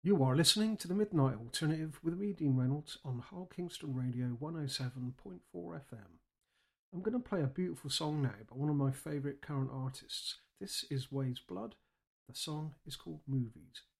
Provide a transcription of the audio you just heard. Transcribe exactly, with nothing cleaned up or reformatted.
You are listening to the Midnight Alternative with me, Dean Reynolds, on Hull Kingston Radio one oh seven point four F M. I'm going to play a beautiful song now by one of my favourite current artists. This is Wade's Blood. The song is called Movies.